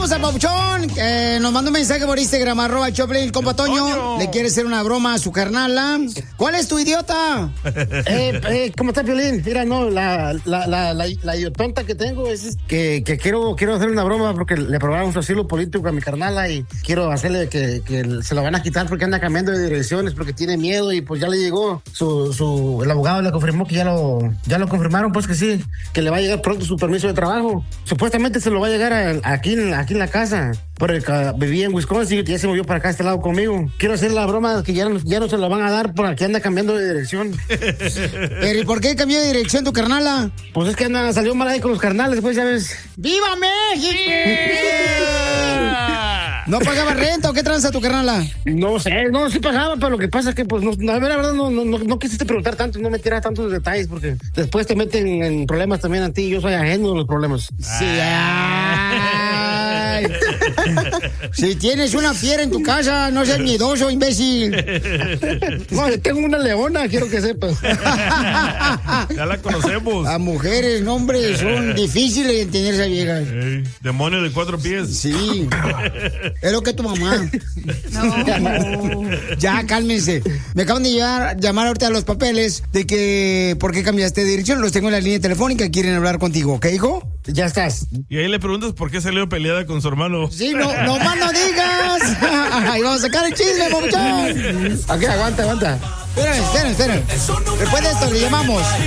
tenemos al Papuchón, que nos mandó un mensaje por Instagram, @Choplin, compa Toño. Le quiere hacer una broma a su carnala. ¿Cuál es tu idiota? ¿Cómo está, Piolín? Mira, no, la idiotonta que tengo es que quiero hacer una broma porque le aprobaron su asilo político a mi carnala y quiero hacerle que se lo van a quitar porque anda cambiando de direcciones, porque tiene miedo y pues ya le llegó el abogado le confirmó que ya lo confirmaron, pues que sí, que le va a llegar pronto su permiso de trabajo. Supuestamente se lo va a llegar aquí en la casa, porque vivía en Wisconsin y ya se movió para acá a este lado conmigo. Quiero hacer la broma que ya no se lo van a dar porque anda cambiando de dirección. ¿Pero y por qué cambió de dirección tu carnala? Pues es que salió mal ahí con los carnales, pues ya ves. ¡Viva México! ¿No pagaba renta o qué tranza tu carnala? No sé, no, sí pagaba, pero lo que pasa es que, pues, la verdad, no quisiste preguntar tanto, no me tiras tantos detalles, porque después te meten en problemas también a ti, yo soy ajeno a los problemas. Sí, ay. Si tienes una fiera en tu casa, no seas miedoso, imbécil. No, tengo una leona, quiero que sepas. Ya la conocemos. Las mujeres, no, hombre, son difíciles de entender esa vieja. Demonio de 4 pies. Sí. Es lo que tu mamá. No. Ya, cálmense. Me acaban de llamar ahorita a los papeles de que ¿por qué cambiaste de dirección? Los tengo en la línea telefónica, quieren hablar contigo, ¿ok, hijo? Ya estás. Y ahí le preguntas por qué salió peleada con su hermano. Sí, no más no digas. Ahí vamos a sacar el chisme, papuchón. Ok, aguanta. Esperen. Después de esto le llamamos.